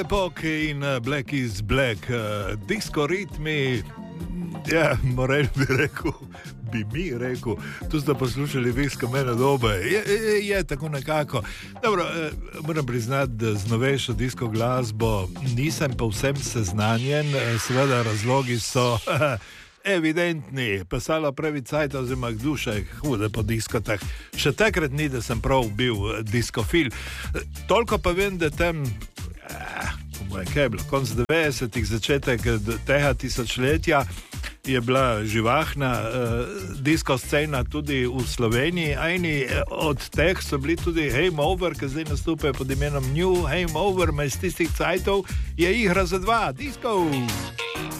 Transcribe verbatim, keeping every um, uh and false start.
Epoch in Black is Black, uh, disko ritmi, ja, Morel bi rekel, bi mi rekel, tu ste poslušali Viska mene dobe, je, je, je tako nekako. Dobro, eh, moram priznati, da z novejšo disko glasbo nisem povsem seznanjen, seveda razlogi so evidentni, pisalo pravi cajt oziroma duša je hude po diskotah. Še takrat ni, da sem prav bil diskofil. Toliko pa vem, da tam je kaj bilo, konc devetdesetih, začetek tega tisočletja je bila živahna uh, disko scena tudi v Sloveniji. Eni od teh so bili tudi Game Over, ki zdaj nastopajo pod imenom New Game Over, iz tistih cajtov je igra za dva, disko!